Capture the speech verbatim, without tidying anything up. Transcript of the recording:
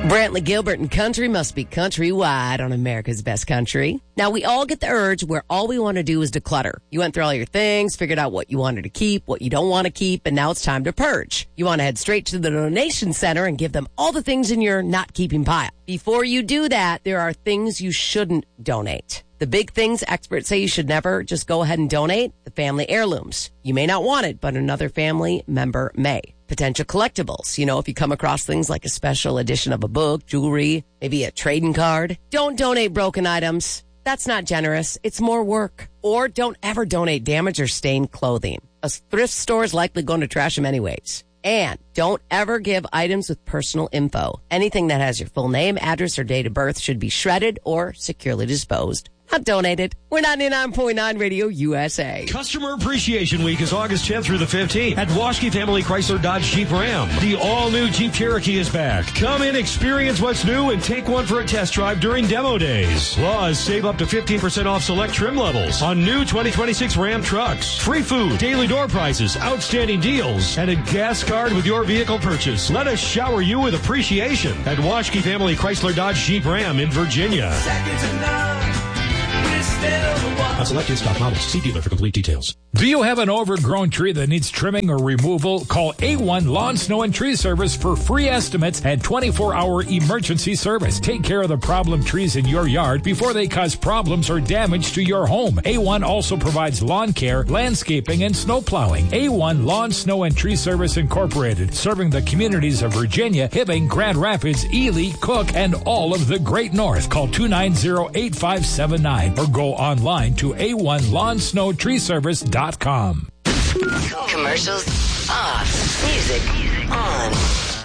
Brantley Gilbert and country must be countrywide on America's Best Country. Now, we all get the urge where all we want to do is declutter. You went through all your things, figured out what you wanted to keep, what you don't want to keep, and now it's time to purge. You want to head straight to the donation center and give them all the things in your not keeping pile. Before you do that, there are things you shouldn't donate. The big things experts say you should never just go ahead and donate: the family heirlooms. You may not want it, but another family member may. Potential collectibles. You know, if you come across things like a special edition of a book, jewelry, maybe a trading card. Don't donate broken items. That's not generous. It's more work. Or don't ever donate damaged or stained clothing. A thrift store is likely going to trash them anyways. And don't ever give items with personal info. Anything that has your full name, address, or date of birth should be shredded or securely disposed. Not donated. We're ninety-nine point nine Radio U S A. Customer Appreciation Week is August tenth through the fifteenth at Waschke Family Chrysler Dodge Jeep Ram. The all-new Jeep Cherokee is back. Come in, experience what's new, and take one for a test drive during demo days. Plus, save up to fifteen percent off select trim levels on new twenty twenty-six Ram trucks. Free food, daily door prices, outstanding deals, and a gas card with your vehicle purchase. Let us shower you with appreciation at Waschke Family Chrysler Dodge Jeep Ram in Virginia. Second to none. On selected stock models. See dealer for complete details. Do you have an overgrown tree that needs trimming or removal? Call A one Lawn, Snow, and Tree Service for free estimates and twenty-four hour emergency service. Take care of the problem trees in your yard before they cause problems or damage to your home. A one also provides lawn care, landscaping, and snow plowing. A one Lawn, Snow, and Tree Service Incorporated, serving the communities of Virginia, Hibbing, Grand Rapids, Ely, Cook, and all of the Great North. Call two nine zero, eight five seven nine or go online to A one Lawn, Snow, Tree Service dot com. Commercials off. Music on.